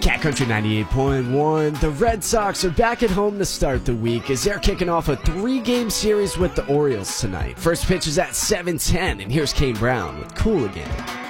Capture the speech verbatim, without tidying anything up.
Cat Country ninety-eight point one. The Red Sox are back at home to start the week as they're kicking off a three-game series with the Orioles tonight. First pitch is at seven ten, and here's Kane Brown with Cool Again.